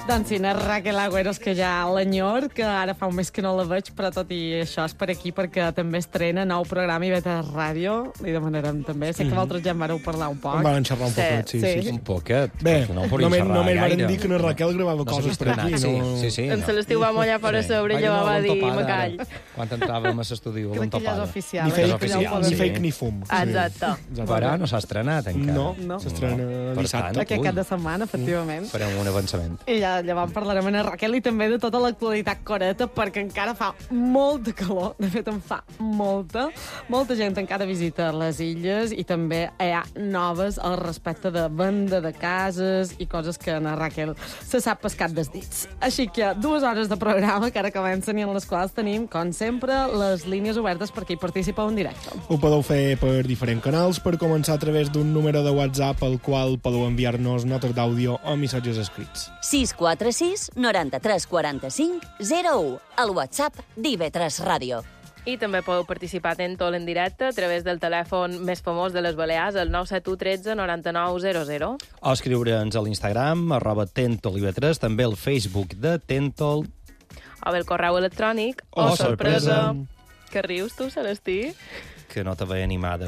Doncs sí, Raquel Agüeros, que ja l'enyor, que ara fa un mes que no la veig, però tot i això és per aquí, perquè també estrena nou programa i Iveta Ràdio. Li demanarem també. Sé que vosaltres ja en vareu parlar un poc. En van xerrar un poquet, sí. Un poquet. Bé, no només van dir que la Raquel gravava coses per aquí. Sí. En Celestiu va mollar fora sobre i va dir Macall. Quan entràvem a l'estudi, crec que ja és oficial. Ni fake ni fum. Exacte. Ara no s'ha estrenat encara. No, s'estrena dissabte. Aquest cap de setmana, efectivament. Farem un avançament. I ja llavors parlarem amb la Raquel i també de tota l'actualitat coreta, perquè encara fa molta calor. De fet, en fa molta. Molta gent encara visita les illes i també hi ha noves al respecte de venda de cases i coses que la Raquel se sap pescat dels dits. Així que 2 hores de programa que ara comencen i en les quals tenim, com sempre, les línies obertes perquè hi participeu en directe. Ho podeu fer per diferents canals, per començar a través d'un número de WhatsApp al qual podeu enviar-nos notes d'àudio o missatges escrits. 646 93 45 01, el WhatsApp d'IV3 Ràdio. I també podeu participar a Tentol en directe a través del telèfon més famós de les Balears, el 971 13 99 00. O escriure'ns a l'Instagram, @TentolIV3, també al Facebook de Tentol. O bé el correu electrònic. Oh, sorpresa! Que rius tu, Celestí? Que no te veia animada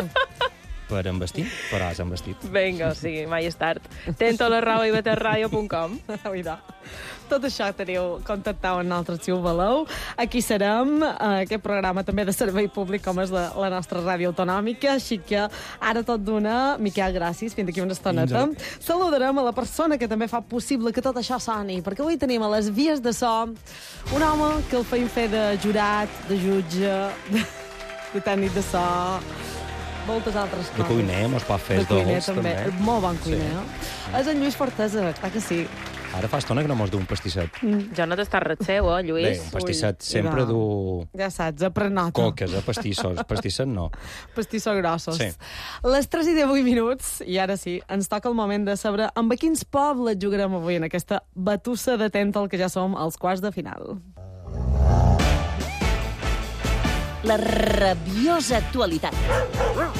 per envestir, però has envestit. Vinga, sí, mai és tard. tentol@ivtradio.com. Tot això teniu contactau amb nosaltres si ho voleu. Aquí serem, aquest programa també de servei públic com és la nostra ràdio autonòmica, així que ara tot d'una, Miquel, gràcies, fins d'aquí una estoneta. Saludarem a la persona que també fa possible que tot això soni, perquè avui tenim a les vies de so un home que el feim fer de jurat, de jutge, de tècnic de so, moltes altres coses. De cuiner, mos pot fer els dolç, també. Molt bon cuiner. És en Lluís Fortesa, clar que sí. Ara fa estona que no mos du un pastisset. Jo no t'estàs res seu, Lluís? Bé, un pastisset sempre du... Ja saps, aprenota. Coques, pastissos. Pastisset no. Pastissos grossos. Sí. Les 3:18 minuts, i ara sí, ens toca el moment de saber amb a quins pobles jugarem avui en aquesta batussa de Tentol que ja som als quarts de final. La rabiosa actualitat.